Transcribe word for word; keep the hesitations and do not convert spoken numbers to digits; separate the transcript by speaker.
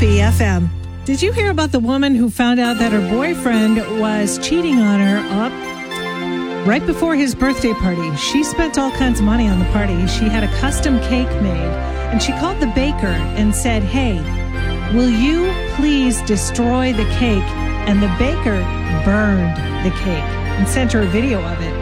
Speaker 1: Happy F M. Did you hear about the woman who found out that her boyfriend was cheating on her up right before his birthday party? She spent all kinds of money on the party. She had a custom cake made, and she called the baker and said, "Hey, will you please destroy the cake?" And the baker burned the cake and sent her a video of it.